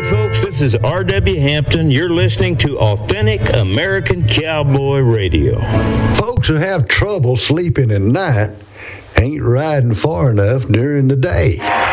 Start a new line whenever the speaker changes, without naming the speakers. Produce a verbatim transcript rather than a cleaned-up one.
folks, this is R W Hampton. You're listening to Authentic American Cowboy Radio.
Folks who have trouble sleeping at night ain't riding far enough during the day.